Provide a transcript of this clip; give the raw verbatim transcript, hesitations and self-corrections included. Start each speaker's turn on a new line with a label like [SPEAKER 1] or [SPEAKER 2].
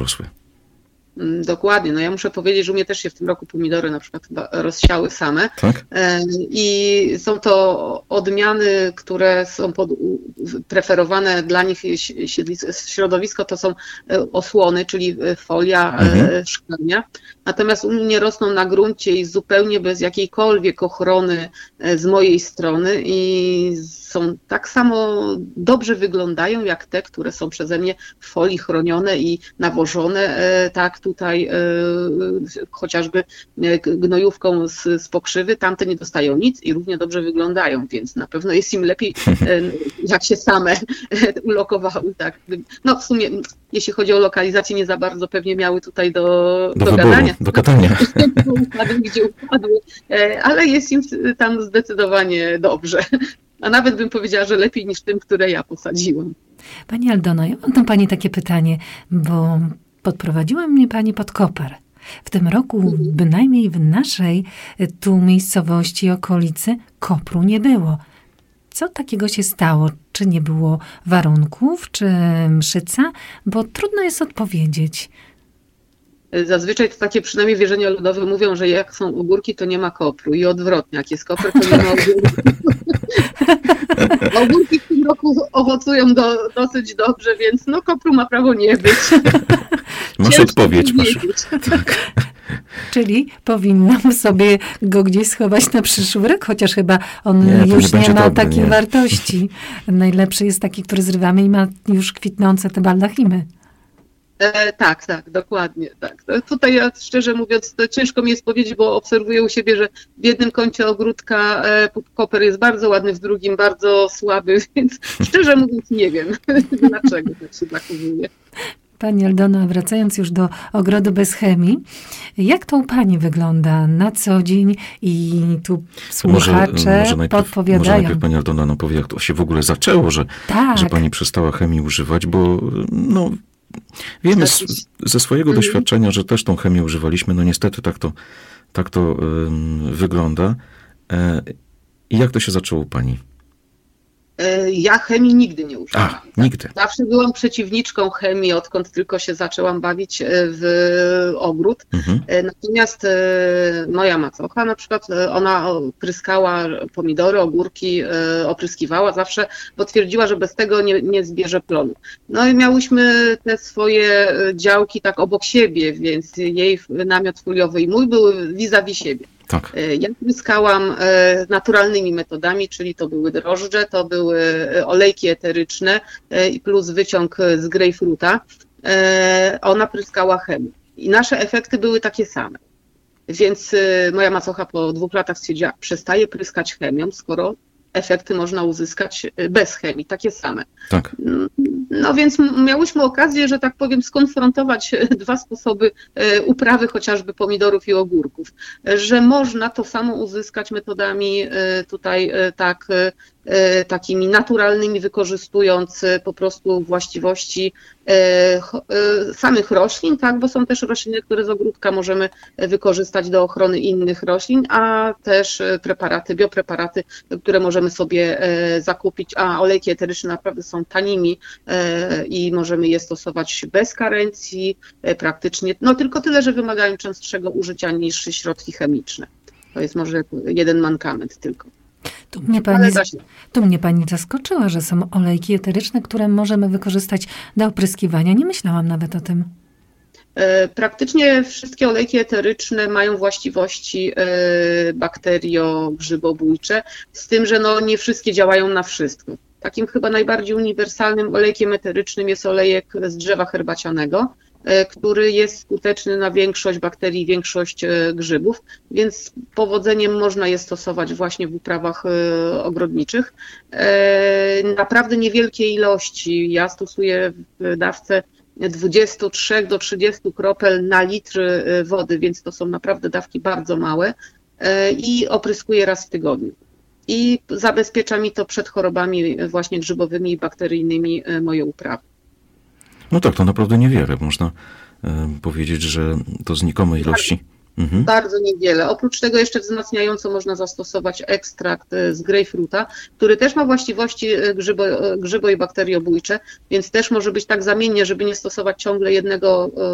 [SPEAKER 1] urosły.
[SPEAKER 2] Dokładnie. No ja muszę powiedzieć, że u mnie też się w tym roku pomidory na przykład chyba rozsiały same.
[SPEAKER 1] Tak?
[SPEAKER 2] I są to odmiany, które są pod, preferowane dla nich środowisko, to są osłony, czyli folia, mhm. szklarnia. Natomiast u mnie rosną na gruncie i zupełnie bez jakiejkolwiek ochrony z mojej strony i są tak samo dobrze wyglądają jak te, które są przeze mnie w folii chronione i nawożone, tak tutaj chociażby gnojówką z, z pokrzywy, tamte nie dostają nic i równie dobrze wyglądają, więc na pewno jest im lepiej, jak się same ulokowały. Tak. No w sumie, jeśli chodzi o lokalizację, nie za bardzo pewnie miały tutaj do,
[SPEAKER 1] do,
[SPEAKER 2] do
[SPEAKER 1] wyboru,
[SPEAKER 2] gadania.
[SPEAKER 1] Do gadania.
[SPEAKER 2] Upadły, gdzie upadły, ale jest im tam zdecydowanie dobrze. A nawet bym powiedziała, że lepiej niż tym, które ja posadziłam.
[SPEAKER 3] Pani Aldono, ja mam tam Pani takie pytanie, bo podprowadziła mnie Pani pod Koper. W tym roku, mhm. bynajmniej w naszej tu miejscowości, okolicy, kopru nie było. Co takiego się stało? Czy nie było warunków, czy mszyca? Bo trudno jest odpowiedzieć.
[SPEAKER 2] Zazwyczaj to takie przynajmniej wierzenia ludowe mówią, że jak są ogórki, to nie ma kopru i odwrotnie, jak jest koper, to nie ma ogórki. Ogórki w tym roku owocują do, dosyć dobrze, więc no kopru ma prawo nie być.
[SPEAKER 1] Masz
[SPEAKER 2] Ciężko
[SPEAKER 1] odpowiedź. Masz.
[SPEAKER 3] Tak. Czyli powinnam sobie go gdzieś schować na przyszły rok, chociaż chyba on
[SPEAKER 1] nie,
[SPEAKER 3] już
[SPEAKER 1] nie,
[SPEAKER 3] nie ma
[SPEAKER 1] dobry,
[SPEAKER 3] takiej
[SPEAKER 1] nie.
[SPEAKER 3] wartości. Najlepszy jest taki, który zrywamy i ma już kwitnące te baldachimy.
[SPEAKER 2] E, tak, tak, dokładnie. Tak. Tutaj ja, szczerze mówiąc, to ciężko mi jest powiedzieć, bo obserwuję u siebie, że w jednym kącie ogródka e, koper jest bardzo ładny, w drugim bardzo słaby, więc szczerze mówiąc nie wiem, dlaczego tak się zachowuje.
[SPEAKER 3] Pani Aldono, wracając już do ogrodu bez chemii, jak to u Pani wygląda na co dzień i tu słuchacze
[SPEAKER 1] może, może najpierw,
[SPEAKER 3] podpowiadają.
[SPEAKER 1] Może najpierw Pani Aldona nam powie, jak to się w ogóle zaczęło, że,
[SPEAKER 3] tak.
[SPEAKER 1] że Pani przestała chemii używać, bo no, wiemy z, ze swojego mhm. doświadczenia, że też tą chemię używaliśmy. No niestety tak to, tak to um, wygląda. E, I jak to się zaczęło u Pani?
[SPEAKER 2] Ja chemii nigdy nie używałam.
[SPEAKER 1] A, nigdy.
[SPEAKER 2] Zawsze byłam przeciwniczką chemii, odkąd tylko się zaczęłam bawić w ogród. Mhm. Natomiast moja macocha na przykład, ona pryskała pomidory, ogórki, opryskiwała zawsze, bo twierdziła, że bez tego nie, nie zbierze plonu. No i miałyśmy te swoje działki tak obok siebie, więc jej namiot foliowy i mój były vis-a-vis siebie.
[SPEAKER 1] Tak.
[SPEAKER 2] Ja pryskałam naturalnymi metodami, czyli to były drożdże, to były olejki eteryczne i plus wyciąg z grejpfruta. Ona pryskała chemią. I nasze efekty były takie same. Więc moja macocha po dwóch latach stwierdziła, przestaje pryskać chemią, skoro efekty można uzyskać bez chemii, takie same.
[SPEAKER 1] Tak.
[SPEAKER 2] No więc miałyśmy okazję, że tak powiem, skonfrontować dwa sposoby uprawy chociażby pomidorów i ogórków, że można to samo uzyskać metodami tutaj tak takimi naturalnymi, wykorzystując po prostu właściwości samych roślin, tak, bo są też rośliny, które z ogródka możemy wykorzystać do ochrony innych roślin, a też preparaty, biopreparaty, które możemy sobie zakupić, a olejki eteryczne naprawdę są tanimi i możemy je stosować bez karencji, praktycznie, no tylko tyle, że wymagają częstszego użycia niż środki chemiczne. To jest może jeden mankament tylko.
[SPEAKER 3] Tu mnie, pani, tu mnie Pani zaskoczyła, że są olejki eteryczne, które możemy wykorzystać do opryskiwania. Nie myślałam nawet o tym.
[SPEAKER 2] Praktycznie wszystkie olejki eteryczne mają właściwości bakteriogrzybobójcze, z tym, że no nie wszystkie działają na wszystko. Takim chyba najbardziej uniwersalnym olejkiem eterycznym jest olejek z drzewa herbacianego, który jest skuteczny na większość bakterii, większość grzybów, więc z powodzeniem można je stosować właśnie w uprawach ogrodniczych. Naprawdę niewielkie ilości. Ja stosuję w dawce dwadzieścia trzy do trzydziestu kropel na litr wody, więc to są naprawdę dawki bardzo małe i opryskuję raz w tygodniu. I zabezpiecza mi to przed chorobami właśnie grzybowymi i bakteryjnymi moje uprawy.
[SPEAKER 1] No tak, to naprawdę niewiele. Można e, powiedzieć, że to znikome ilości. Mhm.
[SPEAKER 2] Bardzo niewiele. Oprócz tego jeszcze wzmacniająco można zastosować ekstrakt z grejpfruta, który też ma właściwości grzybo, grzybo- i bakteriobójcze, więc też może być tak zamiennie, żeby nie stosować ciągle jednego